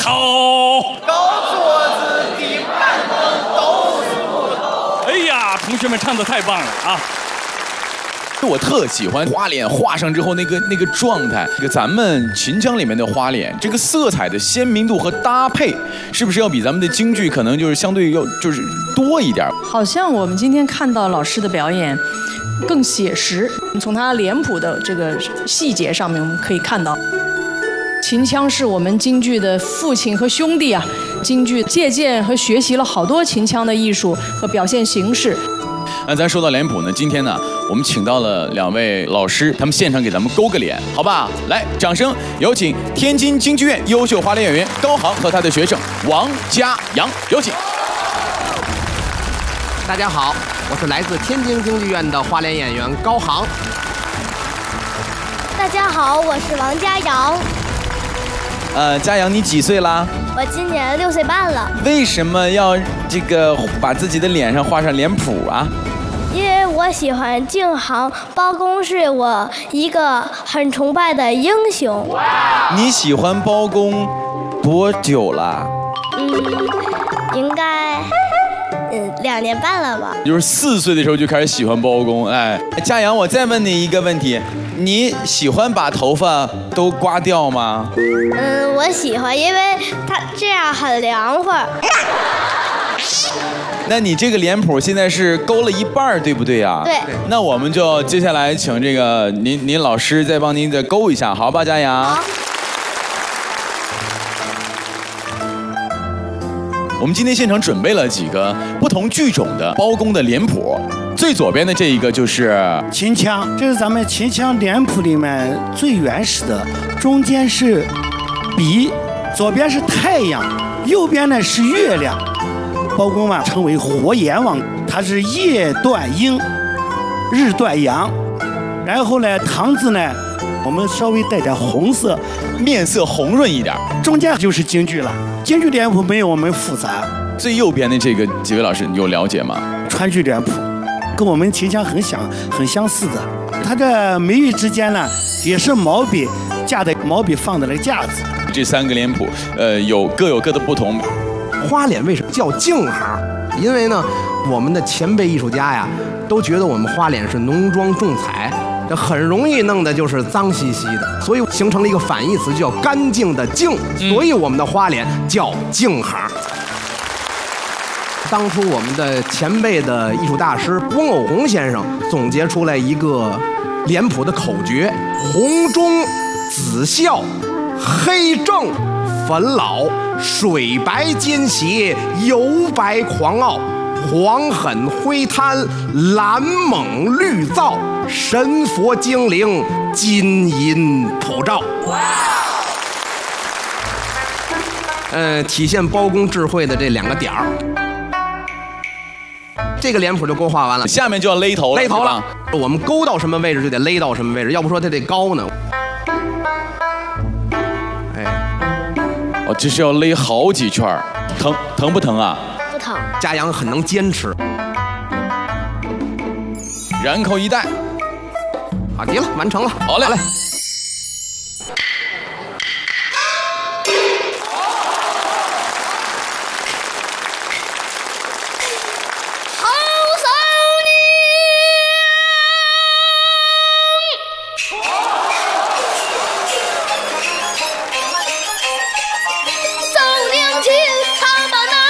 头。 高桌子，低板凳，都是木头。 哎呀，同学们唱得太棒了啊！ 我特喜欢花脸画上之后那个状态，这个咱们秦腔里面的花脸，这个色彩的鲜明度和搭配，是不是要比咱们的京剧可能就是相对要就是多一点？ 好像我们今天看到老师的表演更写实，从他脸谱的这个细节上面，我们可以看到，秦腔是我们京剧的父亲和兄弟啊。京剧借鉴和学习了好多秦腔的艺术和表现形式。 那咱说到脸谱呢，今天呢，我们请到了2位老师，他们现场给咱们勾个脸，好吧？来，掌声有请天津京剧院优秀花脸演员高航和他的学生王家阳，有请。 大家好，我是来自天津京剧院的花脸演员高航。 大家好，我是王家阳。 家阳，你几岁啦？ 我今年6岁半了。 为什么要这个把自己的脸上画上脸谱啊？ 因为我喜欢京杭，包公是我一个很崇拜的英雄。 你喜欢包公多久了？ 应该2年半了吧。 就是4岁的时候就开始喜欢包公。哎，家阳，我再问你一个问题，你喜欢把头发都刮掉吗？ 我喜欢，因为它这样很凉快。 那你这个脸谱现在是勾了一半，对不对啊？ 对。 那我们就接下来请这个您老师再帮您再勾一下，好吧，家阳？好。我们今天现场准备了几个不同剧种的包公的脸谱，最左边的这一个就是秦腔，这是咱们秦腔脸谱里面最原始的，中间是笔，左边是太阳，右边呢是月亮。包公嘛称为活阎王，他是夜断阴，日断阳。然后呢，堂字呢，我们稍微带点红色， 面色红润一点。 中间就是京剧了，京剧脸谱没有我们复杂。 最右边的这个几位老师，你有了解吗？ 川剧脸谱跟我们秦腔很相似的，它这眉宇之间呢，也是毛笔架的，毛笔放的那个架子。 这3个脸谱，各有各的不同。 花脸为什么叫净行？因为呢，我们的前辈艺术家呀，都觉得我们花脸是浓妆重彩，这很容易弄的就是脏兮兮的，所以形成了一个反义词，叫干净的净，所以我们的花脸叫净行。当初我们的前辈的艺术大师翁偶红先生总结出来一个脸谱的口诀：红中紫笑，黑正粉老，水白兼斜，油白狂傲，黄狠灰贪，蓝猛绿躁，神佛精灵，金银普照。体现包公智慧的这2个点儿。这个脸谱就勾画完了， 下面就要勒头了。 勒头了，我们勾到什么位置就得勒到什么位置，要不说它得高呢。 这是要勒好几圈，疼不疼啊？ 不疼。 家阳很能坚持。 然后一戴， 好极了，完成了。 好嘞。 好嘞。